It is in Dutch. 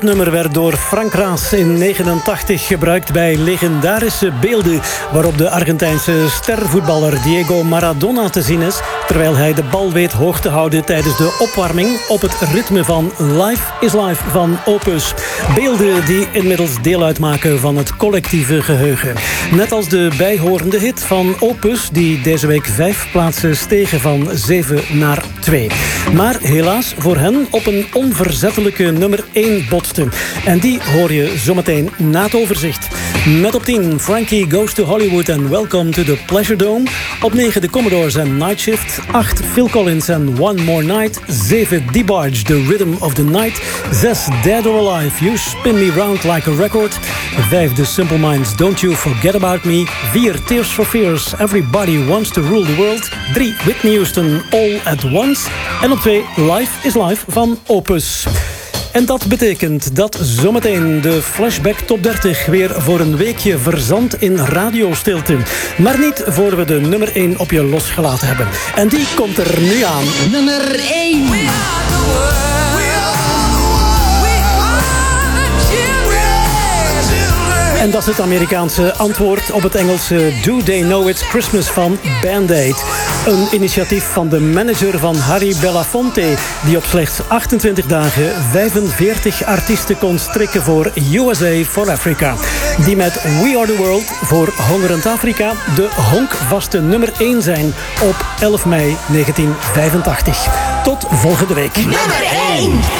nummer werd door Frank Raas in 1989 gebruikt bij legendarische beelden waarop de Argentijnse stervoetballer Diego Maradona te zien is, terwijl hij de bal weet hoog te houden tijdens de opwarming op het ritme van Life is Life van Opus. Beelden die inmiddels deel uitmaken van het collectieve geheugen. Net als de bijhorende hit van Opus, die deze week 5 plaatsen stegen van 7 naar 2. Maar helaas voor hen op een onverzettelijke nummer 1 botste. En die hoor je zometeen na het overzicht. Met op 10 Frankie Goes to Hollywood en Welcome to the Pleasure Dome. Op 9 de Commodores en Night Shift. 8 Phil Collins en One More Night. 7 DeBarge, The Rhythm of the Night. 6 Dead or Alive, You Spin Me Round Like a Record. 5 The Simple Minds, Don't You Forget About Me. 4 Tears for Fears, Everybody Wants to Rule the World. 3 Whitney Houston, All at Once. En op 2 Life is Life van Opus. En dat betekent dat zometeen de Flashback Top 30 weer voor een weekje verzandt in radiostilte. Maar niet voor we de nummer 1 op je losgelaten hebben. En die komt er nu aan. Nummer 1. En dat is het Amerikaanse antwoord op het Engelse Do They Know It's Christmas van Band Aid. Een initiatief van de manager van Harry Belafonte, die op slechts 28 dagen 45 artiesten kon strikken voor USA for Africa. Die met We Are The World voor Hongerend Afrika de honkvaste nummer 1 zijn op 11 mei 1985. Tot volgende week. Nummer 1.